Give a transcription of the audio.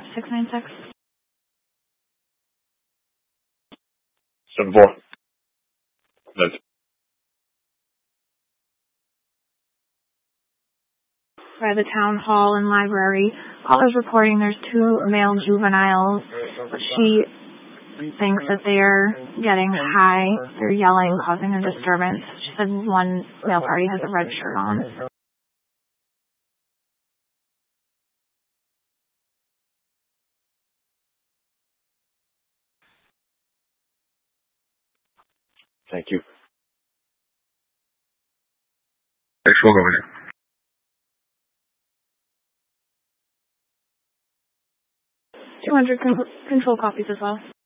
696. 7-4. That's By the town hall and library. Caller's reporting there's 2 male juveniles. She thinks that they're getting high. They're yelling, causing a disturbance. She said one male party has a red shirt on. Thank you. Next one over there. 200 control copies as well.